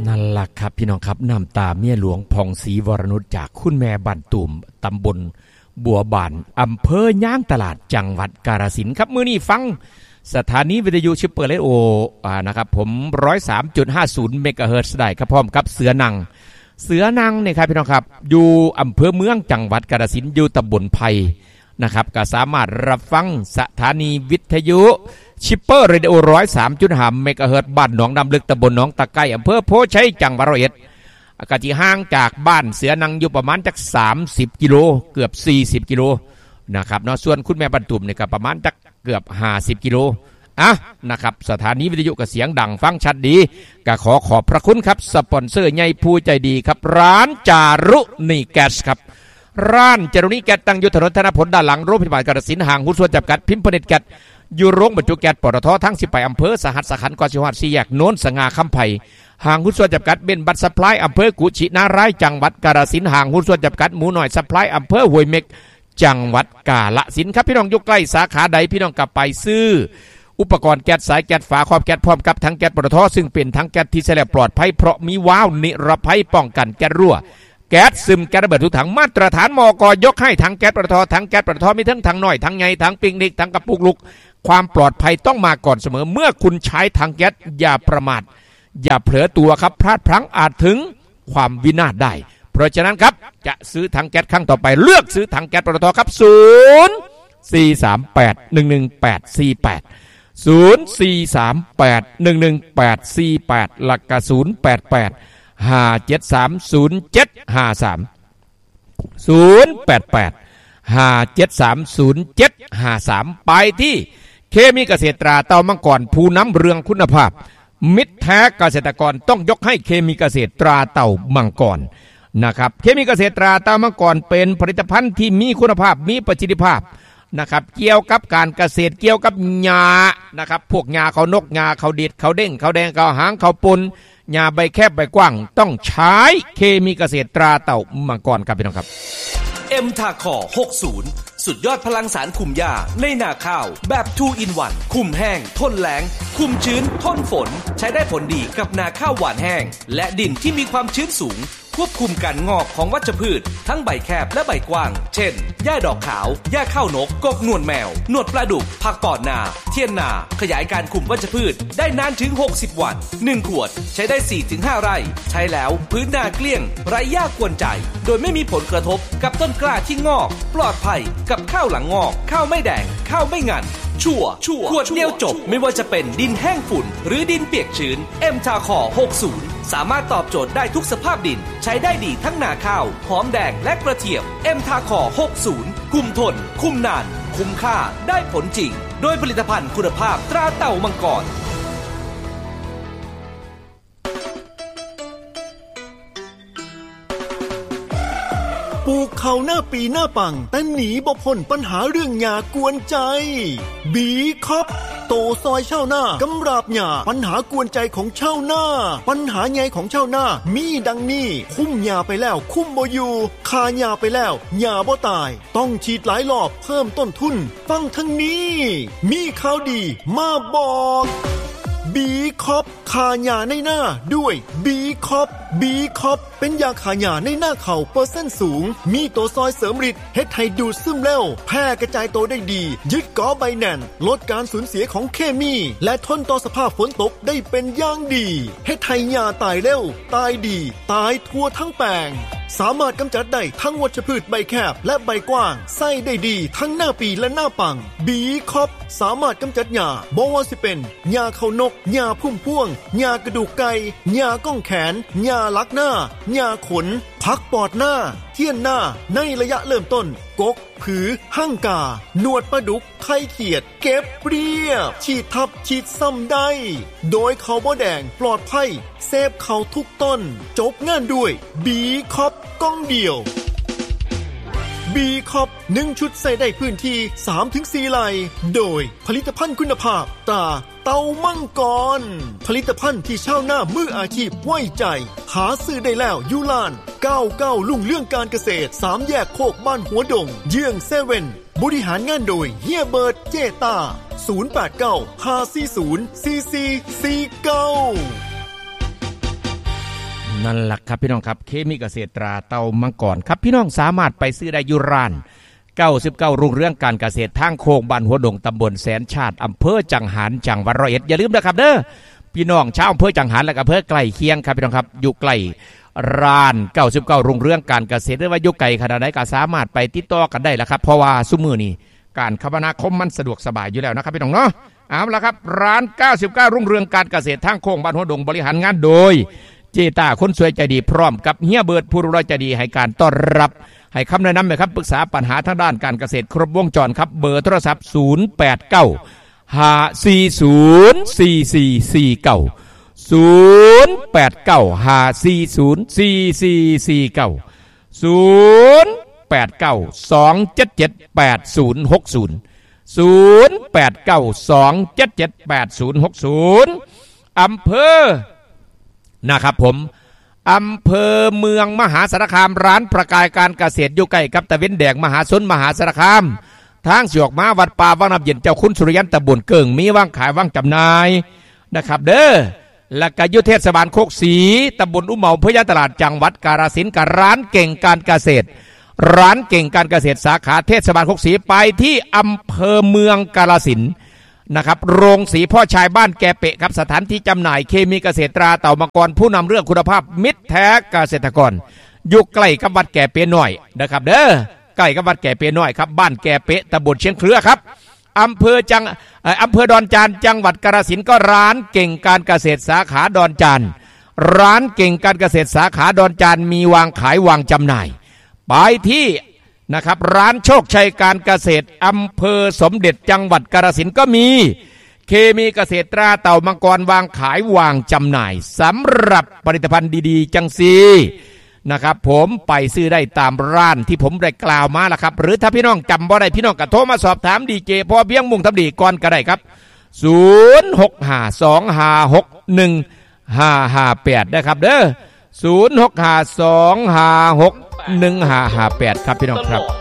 นั่นล่ะครับพี่น้องครับน้ำตาเมียหลวงผ่องศรีวรนุชจากคุณแม่บ้านตุ่มตำบลบัวบานอำเภอย่างตลาดจังหวัดกาฬสินธุ์ครับมื้อนี้ฟังสถานีวิทยุชิปเปอร์เรดิโอนะครับผม 103.50 เมกะเฮิรตซ์ได้ครับพร้อมกับเสือนังเนี่ยครับพี่น้องครับอยู่อำเภอเมืองจังหวัดกาฬสินธุ์อยู่ตำบลไผ่นะครับก็สามารถรับฟังสถานีวิทยุชิปเปอร์เรดิโอ 103.5 เมกะเฮิรตซ์บ้านหนองน้ำลึกตำบลหนองตะไคร้อำเภอโพชัยจังหวัดร้อยเอ็ดอากาศที่ห่างจากบ้านเสือนังอยู่ประมาณจัก30กิโลเกือบ40กิโลนะครับเนาะส่วนคุณแม่บรรทุมเนี่ยก็ประมาณจักเกือบ50กิโลนะครับสถานีวิทยุก็เสียงดังฟังชัดดีก็ขอบพระคุณครับสปอนเซอร์ใหญ่ผู้ใจดีครับร้านจารุณีแก๊สครับร้านจารุณีแก๊สตั้งอยู่ถนนธนพลด้านหลังโรงพยาบาลกาฬสินธุ์ห่างหุ้นส่วนจำกัดพิมพ์ผลิตแก๊สอยู่โรงบรรจุแก๊สปตททั้ง18อำเภอสหัสขันธ์กสิฮอด4แยกโน้นสง่าคำไผ่ห่างหุ้นส่วนจำกัดเบนบัตซัพพลายอำเภอกุชินารายจังหวัดกาฬสินธุ์ห่างหุ้นส่วนจำกัดหมูหน่อยซัพพลายอำเภอห้วยเม็กจังหวัดกาฬสินธุ์ครับพี่น้องอยู่ใกล้สาขาใดพี่น้องกลับไปซื้ออุปกรณ์แก๊สสายแก๊สฝาครอบแก๊สพร้อมกับทั้งแก๊สปตทซึ่งเป็นทั้งแก๊สที่ใช้แล้วปลอดภัยเพราะมีวาล์วนิรภัยป้องกันแก๊สรั่วแก๊สซึมแก๊สระเบิดทุกถังมาตรฐานมก.ยกให้ทั้งแก๊สปตททั้งแก๊สปตทมีทั้งถังน้อยทั้งใหญ่ทั้งปิกนิกทั้งกระปุกลุกความปลอดภัยต้องมาก่อนเสมอเมื่อคุณใช้ถังแก๊สอย่าประมาทอย่าเผลอตัวครับพลาดพลั้งอาจถึงความวินาศได้เพราะฉะนั้นครับจะซื้อถังแก๊สครั้งต่อไปเลือกซื้อถังแก๊สปตทครับ043811848 หลักกะ088-5730753 ไปที่เคมีเกษตราเตามังกรผู้นำเรื่องคุณภาพมิตรแท้เกษตรกรต้องยกให้เคมีเกษตราเตามังกรนะครับเคมีเกษตราเตามังกรเป็นผลิตภัณฑ์ที่มีคุณภาพมีประสิทธิภาพนะครับเกี่ยวกับการเกษตรเกี่ยวกับหญ้านะครับพวกหญ้าเขานกหญ้าเขาดิดเขาเด้งเขาแดงเขาหางเขาปนหญ้าใบแคบใบกว้างต้องใช้เคมีเกษตรตราเต่ามังกรครับพี่น้องครับเอ็มทาคอ60สุดยอดพลังสารคุมหญ้าในนาข้าวแบบ2 in 1คุมแห้งทนแล้งคุมชื้นทนฝนใช้ได้ผลดีกับนาข้าวหวานแห้งและดินที่มีความชื้นสูงควบคุมการงอกของวัชพืชทั้งใบแคบและใบกว้างเช่นหญ้าดอกขาวหญ้าข้าวนกกบหนวดแมวหนวดปลาดุกผักปอดนาเทียนนาขยายการคุมวัชพืชได้นานถึง60วัน1ขวดใช้ได้ 4-5 ไร่ใช้แล้วพื้นนาเกลี้ยงไร้หญ้ากวนใจโดยไม่มีผลกระทบกับต้นกล้าที่งอกปลอดภัยกับข้าวหลังงอกข้าวไม่แดงข้าวไม่งันชัวร์ขวดเดียวจบไม่ว่าจะเป็นดินแห้งฝุ่นหรือดินเปียกชื้นเอ็มทาคอ60สามารถตอบโจทย์ได้ทุกสภาพดินใช้ได้ดีทั้งนาข้าวหอมแดงและกระเทียมเอ็มทาคอ60คุมทนคุมนานคุ้มค่าได้ผลจริงโดยผลิตภัณฑ์คุณภาพตราเต่ามังกรปลูกข้าวหน้าปีหน้าปังแต่หนีบ่พ้นปัญหาเรื่องหญ้ากวนใจบีคอปโตซอยชาวนากำราบหญ้าปัญหากวนใจของชาวนาปัญหาใหญ่ของชาวนามีดังนี้คุ้มหญ้าไปแล้วคุ้มบ่อยู่คาหญ้าไปแล้วหญ้าบ่ตายต้องฉีดหลายรอบเพิ่มต้นทุนฟังทั้งนี้มีข่าวดีมาบอกบีคอปคาหญ้าในหน้าด้วยบีคอปเป็นยาคาหญ้าในหน้าเข่าเปอร์เซ็นต์สูงมีตัวซอยเสริมฤทธิ์เฮ็ดให้ดูดซึมเร็วแพร่กระจายตัวได้ดียึดเกาะใบแน่นลดการสูญเสียของเคมีและทนต่อสภาพฝนตกได้เป็นอย่างดีเฮ็ดให้หญ้าตายเร็วตายดีตายทั่วทั้งแปลงสามารถกำจัดได้ทั้งวัชพืชใบแคบและใบกว้างใส่ได้ดีทั้งหน้าปีและหน้าปังบีคอปสามารถกำจัดหญ้าบ่ว่าสิเป็นหญ้าเขานกหญ้าพุ่มพวงหญ้ากระดูกไก่หญ้าก้องแขนหญ้าลักหน้าหญ้าขนพักปอดหน้าเทียนหน้าในระยะเริ่มต้นกกผือหั่งกาหนวดปลาดุกไข่เขียดเก็บเรียบฉีดทับฉีดซ้ำได้โดยเขาบ่แดงปลอดภัยเซฟเขาทุกต้นจบงานด้วยบีคอปก้องเดียวบีคอป1ชุดใส่ได้พื้นที่ 3-4 ไร่โดยผลิตภัณฑ์คุณภาพตราเต่ามังกรผลิตภัณฑ์ที่ชาวนามืออาชีพไว้ใจหาซื้อได้แล้วยูลาน99ลุ่งเรื่องการเกษตร3แยกโคกบ้านหัวดงเยื้องเซเว่นบริหารงานโดยเฮียเบิร์ดเจตา089 540 4449 นั่นแหละครับพี่น้องครับเคมีเกษตรตราเตามังกรครับพี่น้องสามารถไปซื้อได้อยู่ร้าน99รุ่งเรื่องการเกษตรทางโค้งบ้านหัวดงตำบลแสนชาติอำเภอจังหารจังหวัดร้อยเอ็ดอย่าลืมนะครับเด้อพี่น้องชาวอำเภอจังหารและอำเภอใกล้เคียงครับพี่น้องครับอยู่ใกล้ร้าน99รุ่งเรื่องการเกษตรหรือว่าอยู่ไกลขนาดไหนก็สามารถไปติดต่อกันได้แล้วครับเพราะว่าซุมื้อนี้การคมนาคมมันสะดวกสบายอยู่แล้วนะครับพี่น้องเนาะเอาละครับร้าน99รุ่งเรืองการเกษตรทางโค้งบ้านหัวดงบริหารงานโดยเจตาคนสวยใจดีพร้อมกับเฮียเบิร์ดผู้รู้ใจดีให้การต้อนรับให้คำแนะนำนะครับปรึกษาปัญหาทางด้านการเกษตรครบวงจรครับเบอร์โทรศัพท์อำเภอนะครับผมอำเภอเมืองมหาสารคามร้านประกายการเกษตรอยู่ใกล้กับตะเวนแดงมหาสนมหาสารคามทางสิออกมาวัดป่าวังน้ำเย็นเจ้าคุณสุริยันตะบนเกิ่งมีว่างขายว่างจำหน่ายนะครับเด้อและก็อยู่เทศบาลโคกศรีตำบลอุ้มเหมาพญาตลาดจังหวัดกาฬสินธุ์กับร้านเก่งการเกษตรร้านเก่งการเกษตรสาขาเทศบาลโคกศรีไปที่อำเภอเมืองกาฬสินธุ์นะครับโรงสีพ่อชายบ้านแกเปะครับสถานที่จำหน่ายเคมีเกษตรตราเต่ามังกรผู้นำเรื่องคุณภาพมิตรแท้เกษตรกรอยู่ใกล้กับวัดแกเปะน้อยนะครับเด้อใกล้กับวัดแกเปะน้อยครับบ้านแกเปะตำบลเชียงเครือครับอำเภอดอนจานจังหวัดกาฬสินธุ์ก็ร้านเก่งการเกษตรสาขาดอนจานร้านเก่งการเกษตรสาขาดอนจานมีวางขายวางจำหน่ายไปที่นะครับร้านโชคชัยการเกษตรอำเภอสมเด็จจังหวัดกาฬสินธุ์ก็มีเคมีเกษตรตราเต่ามังกรวางขายวางจำหน่ายสำหรับผลิตภัณฑ์ดีๆจังซีนะครับผมไปซื้อได้ตามร้านที่ผมได้กล่าวมาแล้วครับหรือถ้าพี่น้องจำบ่ได้พี่น้องก็โทรมาสอบถามดีเจพอเพียงมุ่งทำดีก่อนก็ได้ครับ0652561558นะครับเด้อ0652561558ครับพี่น้องครับ